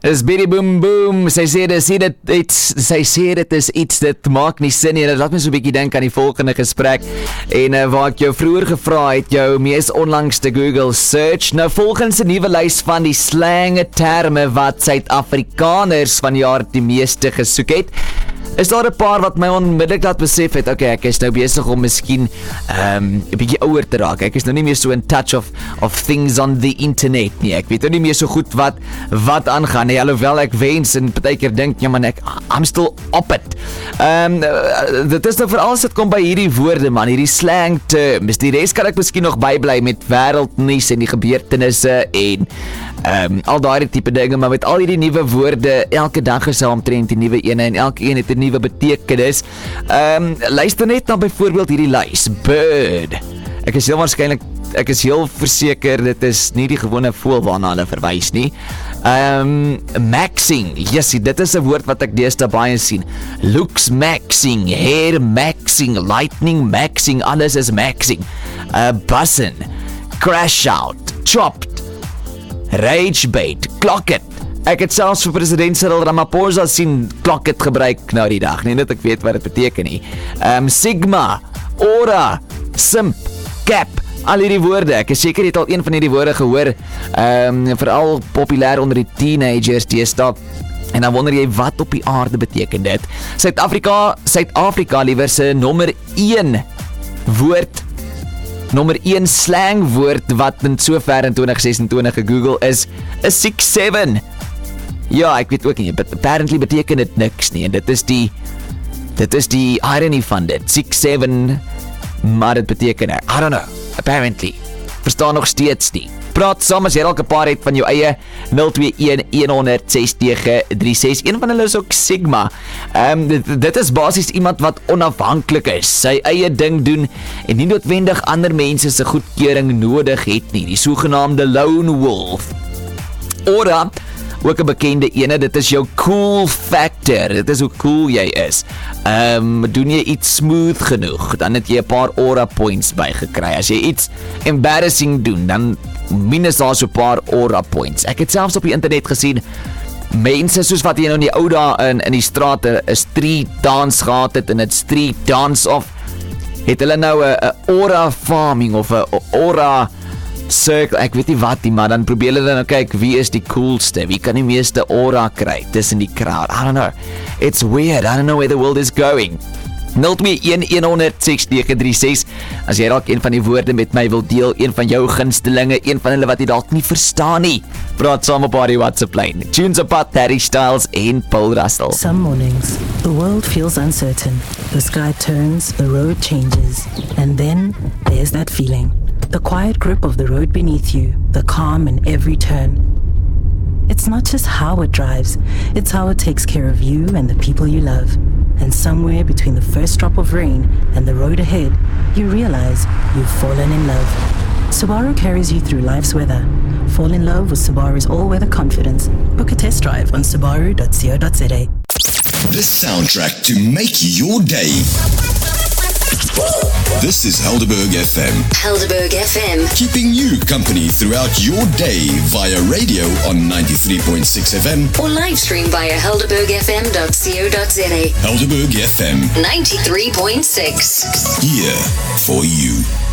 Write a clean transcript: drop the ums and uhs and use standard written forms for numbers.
Dis Biddy Boom Boom. Sy sê dit is iets, dit maak nie sin nie. Dit laat my so 'n bietjie dink aan die volgende gesprek. En waar ek jou vroeër gevra het, jou mees onlangste Google search. Nou volgens 'n nuwe lys van die slang terme wat Suid-Afrikaners van die jaar die meeste gesoek het, is daar 'n paar wat my onmiddellik laat besef het, okay, ek is nou besig om miskien 'n bietjie ouer te raak. Ek is nou nie meer so in touch of things on the internet nie. Ek weet nou nie meer so goed wat aangaan nie. Alhoewel ek wens en partykeer dink, ja man, I'm still op it. Dit is nou veral as dit kom by hierdie woorde man, hierdie slang terms. Die res kan ek miskien nog bybly met wêreldnuus en die gebeurtenisse en al daardie tipe dinge, maar met al hierdie nuwe woorde, elke dag is daar omtrent 'n nuwe ene en elke een het 'n nuwe betekenis. Luister net na byvoorbeeld hierdie lys, bird. Ek is heel verseker dit is nie die gewone voël waarna hulle verwys nie. Maxing, jessie, dit is 'n woord wat ek deesdae baie sien. Looks maxing, hair maxing, lightning maxing, alles is maxing. Bussin, crash out, chopped, rage bait, clock it. Ek het selfs vir president Cyril Ramaphosa sien clock it gebruik nou die dag, nie dat ek weet wat dit beteken nie. Sigma, aura, simp, cap, al hierdie woorde, ek is seker jy het al een van hierdie woorde gehoor, veral populêr onder die teenagers deesdae. En dan wonder jy wat op die aarde beteken dit. Suid-Afrika liewer se nommer 1 woord, nommer 1 slangwoord wat in sover in 2026 gegoogel is 6-7. Ja, ek weet ook nie, but apparently beteken dit niks nie, en dit is die irony van dit, 6-7, maar dit beteken, I don't know, apparently, verstaan nog steeds nie. Praat saam as jy dalk 'n paar het van jou eie 021-100-6936. Een van hulle is ook Sigma. Dit is basies iemand wat onafhanklik is, sy eie ding doen en nie noodwendig ander mense se goedkeuring nodig het nie, die sogenaamde lone wolf. Aura, ook 'n bekende ene, dit is jou cool factor, dit is hoe cool jy is. Doen jy iets smooth genoeg, dan het jy 'n paar aura points bygekry. As jy iets embarrassing doen, dan minus daar so 'n paar aura points. Ek het selfs op die internet gesien, mense soos wat jy nou in die ou dae in die strate 'n street dance gehad het en 'n street dance off, het hulle nou 'n aura farming of 'n aura circle, ek weet nie wat nie, maar dan probeer hulle nou kyk wie is die coolste, wie kan die meeste aura kry tussen die crowd. I don't know, it's weird, I don't know where the world is going. 021-100-6936. As jy dalk een van die woorde met my wil deel, een van jou gunstelinge, een van hulle wat jy dalk nie verstaan nie, praat saam op die WhatsApp lyn. Tunes apart, Harry Styles en Paul Russell. Some mornings, the world feels uncertain. The sky turns, the road changes, and then there's that feeling. The quiet grip of the road beneath you, the calm in every turn. It's not just how it drives, it's how it takes care of you and the people you love. And somewhere between the first drop of rain and the road ahead, you realize you've fallen in love. Subaru carries you through life's weather. Fall in love with Subaru's all-weather confidence. Book a test drive on subaru.co.za. The soundtrack to make your day. This is Helderberg FM. Helderberg FM. Keeping you company throughout your day via radio on 93.6 FM. Or live stream via helderbergfm.co.za. Helderberg FM. 93.6. Here for you.